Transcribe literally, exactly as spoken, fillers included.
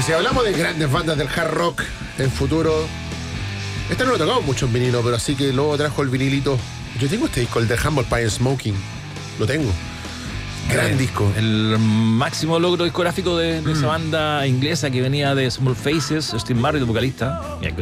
Y si hablamos de grandes bandas del hard rock en futuro, este no lo tocamos mucho en vinilo, pero así que luego trajo el vinilito. Yo tengo este disco, el de Humble Pie Smoking. Lo tengo. Gran eh, disco. El máximo logro discográfico de, de mm. esa banda inglesa que venía de Small Faces, Steve Marriott, vocalista.